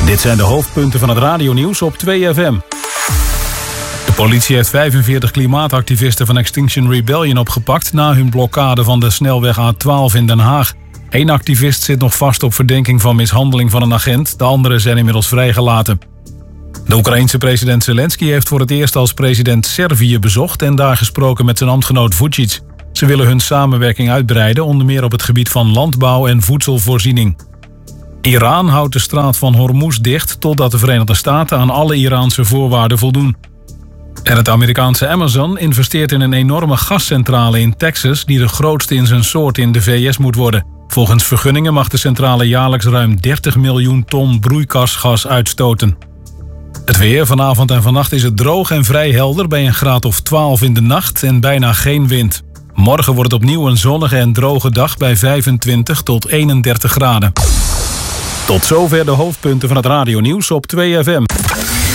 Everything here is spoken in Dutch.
Dit zijn de hoofdpunten van het radionieuws op 2FM. De politie heeft 45 klimaatactivisten van Extinction Rebellion opgepakt na hun blokkade van de snelweg A12 in Den Haag. 1 activist zit nog vast op verdenking van mishandeling van een agent. De anderen zijn inmiddels vrijgelaten. De Oekraïense president Zelensky heeft voor het eerst als president Servië bezocht en daar gesproken met zijn ambtgenoot Vučić. Ze willen hun samenwerking uitbreiden, onder meer op het gebied van landbouw en voedselvoorziening. Iran houdt de straat van Hormuz dicht totdat de Verenigde Staten aan alle Iraanse voorwaarden voldoen. En het Amerikaanse Amazon investeert in een enorme gascentrale in Texas die de grootste in zijn soort in de VS moet worden. Volgens vergunningen mag de centrale jaarlijks ruim 30 miljoen ton broeikasgas uitstoten. Het weer, vanavond en vannacht is het droog en vrij helder bij een graad of 12 in de nacht en bijna geen wind. Morgen wordt het opnieuw een zonnige en droge dag bij 25 tot 31 graden. Tot zover de hoofdpunten van het radionieuws op 2FM.